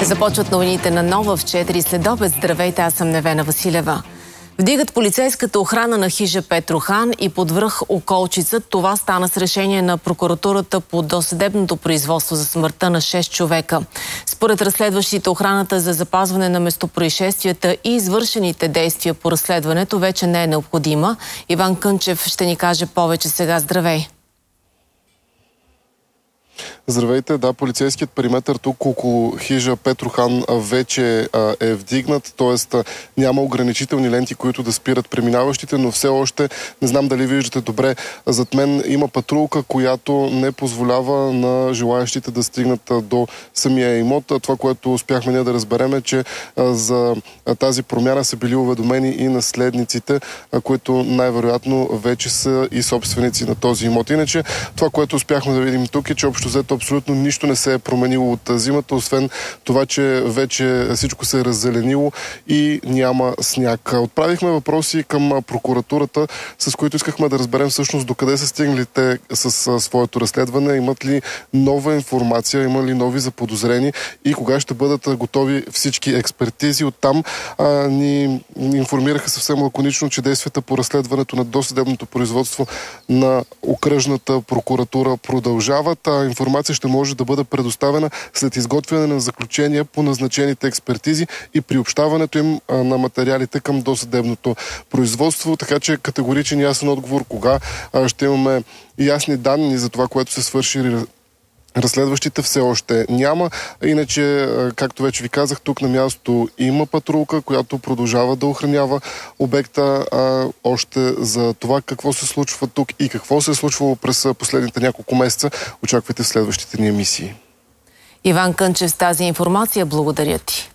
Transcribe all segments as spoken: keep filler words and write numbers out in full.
Започват новините на Нова в четири следобед. Здравейте, аз съм Невена Василева. Вдигат полицейската охрана на хижа Петрохан и под връх Околчица. Това стана с решение на прокуратурата по досъдебното производство за смъртта на шест човека. Според разследващите, охраната за запазване на местопроизшествията и извършените действия по разследването вече не е необходима. Иван Кънчев ще ни каже повече сега. Здравей! Здравейте, да, полицейският периметър тук около хижа Петрохан вече а, е вдигнат, т.е. няма ограничителни ленти, които да спират преминаващите, но все още, не знам дали виждате добре, зад мен има патрулка, която не позволява на желаящите да стигнат а, до самия имот. Това, което успяхме ние да разберем, е, че а, за а, тази промяна са били уведомени и наследниците, а, които най-вероятно вече са и собственици на този имот. Иначе, това, което успяхме да видим тук е, че общо взето абсолютно нищо не се е променило от зимата, освен това, че вече всичко се е раззеленило и няма сняг. Отправихме въпроси към прокуратурата, с които искахме да разберем всъщност докъде са стигнали те с своето разследване, имат ли нова информация, има ли нови заподозрени и кога ще бъдат готови всички експертизи. Оттам а, ни, ни информираха съвсем лаконично, че действията по разследването на досъдебното производство на окръжната прокуратура продължават. А информация ще може да бъде предоставена след изготвяне на заключения по назначените експертизи и приобщаването им а, на материалите към досъдебното производство. Така че категоричен ясен отговор кога а, ще имаме ясни данни за това, което се свърши разследващите, все още няма. Иначе, както вече ви казах, тук на място има патрулка, която продължава да охранява обекта. А още за това какво се случва тук и какво се е случвало през последните няколко месеца, очаквайте в следващите ни емисии. Иван Кънчев с тази информация. Благодаря ти.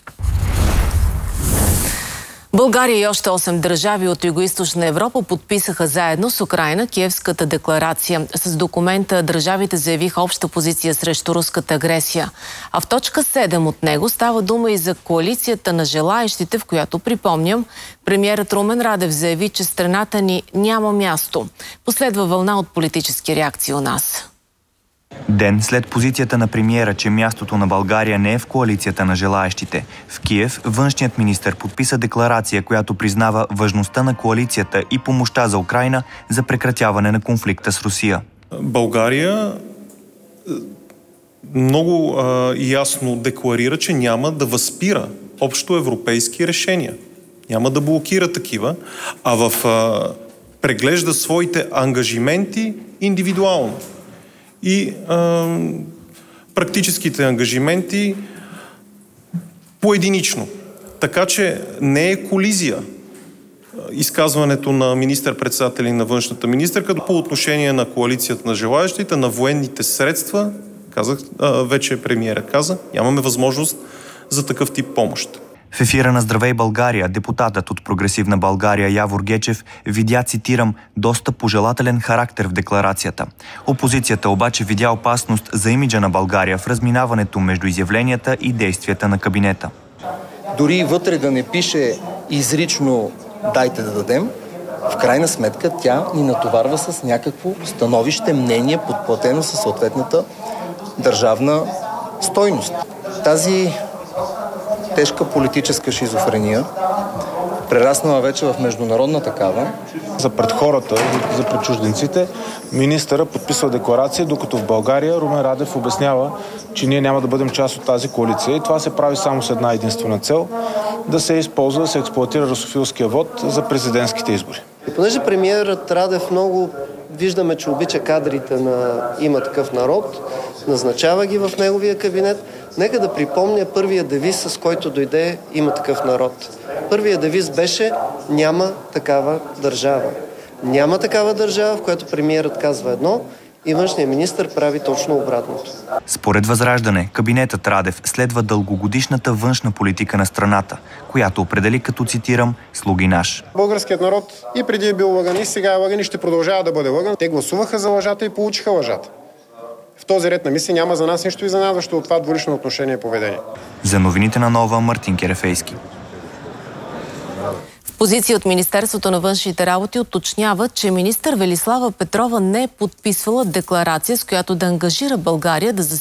България и още осем държави от Югоизточна Европа подписаха заедно с Украйна Киевската декларация. С документа държавите заявиха обща позиция срещу руската агресия. А в точка седем от него става дума и за коалицията на желаещите, в която, припомням, премиерът Румен Радев заяви, че страната ни няма място. Последва вълна от политически реакции у нас. Ден след позицията на премиера, че мястото на България не е в коалицията на желаещите, в Киев външният министър подписа декларация, която признава важността на коалицията и помощта за Украйна за прекратяване на конфликта с Русия. България много а, ясно декларира, че няма да възпира общо европейски решения. Няма да блокира такива, а в а, преглежда своите ангажименти индивидуално. И а, практическите ангажименти поединично. Така че не е колизия изказването на министър-председателя и на външната министърка по отношение на коалицията на желаящите, на военните средства, казах, а, вече премиера каза, нямаме възможност за такъв тип помощ. В ефира на Здравей България депутатът от Прогресивна България Явор Гечев видя, цитирам, доста пожелателен характер в декларацията. Опозицията обаче видя опасност за имиджа на България в разминаването между изявленията и действията на кабинета. Дори вътре да не пише изрично "дайте да дадем", в крайна сметка тя ни натоварва с някакво становище, мнение, подплатено със съответната държавна стойност. Тази тежка политическа шизофрения, прераснала вече в международна такава. За пред хората, за пред чужденците, министъра подписва декларация, докато в България Румен Радев обяснява, че ние няма да бъдем част от тази коалиция. И това се прави само с една единствена цел – да се използва, да се експлоатира русофилския вод за президентските избори. И понеже премиерът Радев много виждаме, че обича кадрите на "Има такъв народ", назначава ги в неговия кабинет, нека да припомня първия девиз, с който дойде "Има такъв народ". Първият девиз беше "Няма такава държава". Няма такава държава, в която премиерът казва едно и външният министър прави точно обратното. Според Възраждане, кабинетът Радев следва дългогодишната външна политика на страната, която определи като, цитирам, "слугинаж". Българският народ и преди е бил лъган, и сега е лъган, и ще продължава да бъде лъган. Те гласуваха за лъжата и получиха лъжата. В този ред на мисли няма за нас нищо изненадващо от това двулично отношение и поведение. За новините на Нова, Мартин Керефейски. В позиция от Министерството на външните работи уточнява, че министър Велислава Петрова не е подписвала декларация, с която да ангажира България да